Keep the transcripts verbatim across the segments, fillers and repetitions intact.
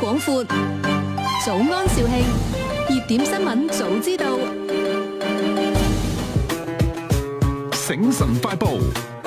廣闊，早安肇慶，熱點新聞早知道， 醒神快報。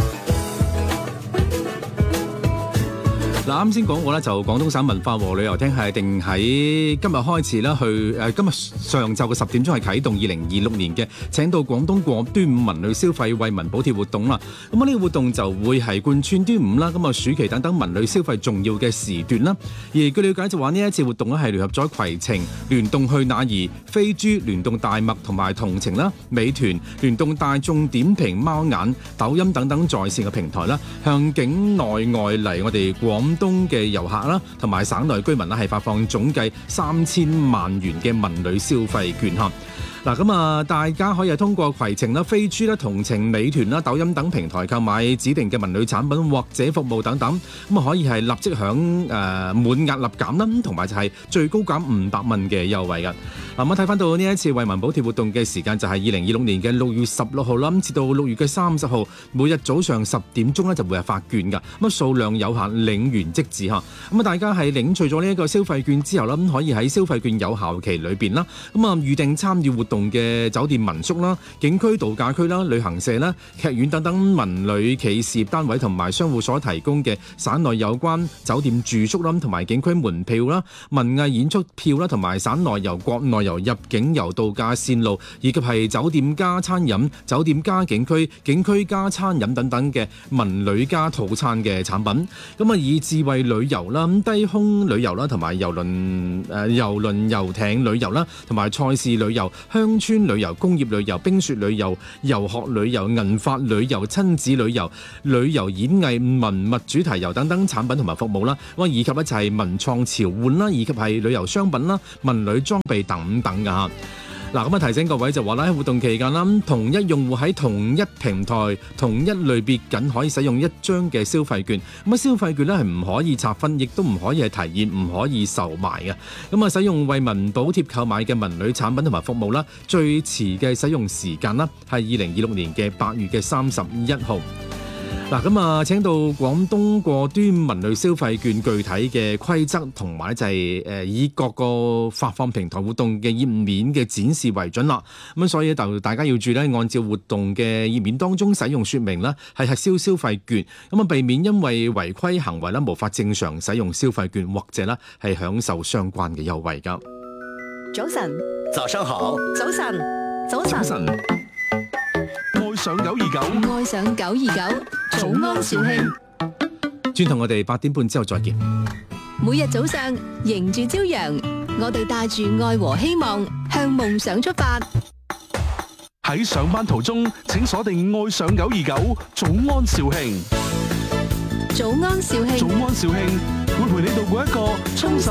嗱，啱先講過咧，就廣東省文化和旅遊廳係定喺今日開始啦，去誒今日上晝嘅十點鐘係啟動二零二六年嘅請到廣東過端午文旅消費惠民補貼活動啦。咁啊呢個活動就會係貫穿端午啦，咁啊暑期等等文旅消費重要嘅時段啦。而據了解就話呢一次活動咧係聯合咗攜程、聯動去哪兒、飛豬、聯動大麥同埋同程啦、美團、聯動大眾點評、貓眼、抖音等等在線嘅平台啦，向境內外嚟我哋廣東嘅遊客啦，同埋省內居民啦，係發放總計三千萬元嘅文旅消費券嚇。嗱，咁啊，大家可以係通過攜程啦、飛豬啦、同程、美團啦、抖音等平台購買指定嘅文旅產品或者服務等等，咁啊可以係立即享誒滿額立減啦，同埋就係最高減五百蚊嘅優惠㗎。嗱，咁睇翻到呢一次惠民補貼活動嘅時間就係二零二六年嘅六月十六號啦，至到六月嘅三十號，每日早上十點鐘咧就會係發券㗎，咁啊數量有限，領完即止嚇。咁啊大家係領取咗呢一個消費券之後啦，咁可以喺消費券有效期裏邊啦，咁啊預定參與活動嘅酒店民宿啦、景區度假區啦、旅行社啦、劇院等等文旅企事業單位同埋商戶所提供嘅省內有關酒店住宿啦，同埋景區門票啦、文藝演出票啦，同埋省內遊、國內遊、入境遊、度假線路，以及係酒店加餐飲、酒店加景區、景區加餐飲等等嘅文旅加套餐嘅產品。咁啊，以智慧旅遊啦、低空旅遊啦，同埋郵輪誒郵輪遊艇旅遊啦，同埋賽事旅遊、鄉村旅遊、工業旅遊、冰雪旅遊、遊學旅遊、銀髮旅遊、親子旅遊、旅遊演藝、文物主題遊等等產品同埋服務啦，咁以及咧就係文創潮玩啦，以及係旅遊商品啦、文旅裝備等等噶嚇。嗱，咁啊提醒各位就話啦，喺活動期間啦，同一用戶喺同一平台、同一類別僅可以使用一張嘅消費券。咁啊，消費券咧係唔可以拆分，亦都唔可以係提現，唔可以售賣嘅。咁啊，使用惠民補貼購買嘅文旅產品同埋服務啦，最遲嘅使用時間啦係二零二六年嘅八月嘅三十一號。嗱，咁啊，請到廣東過端文旅消費券具體嘅規則同埋就係誒以各個發放平台活動嘅頁面嘅展示為準啦。咁所以就大家要注意咧，按照活動嘅頁面當中使用說明啦，係核銷消費券，咁啊避免因為違規行為啦，無法正常使用消費券或者咧係享受相關嘅優惠㗎。 早晨， 早上好， 早晨，早晨， 早晨， 愛上九二九， 愛上九二九，早安肇慶。 轉頭我哋八點半之後再見。 每日早上迎住朝陽，我哋帶住愛和希望向夢想出發。 喺上班途中，請鎖定愛上九二九，早安肇慶。 早安肇慶， 早安肇慶會陪你度過一個充實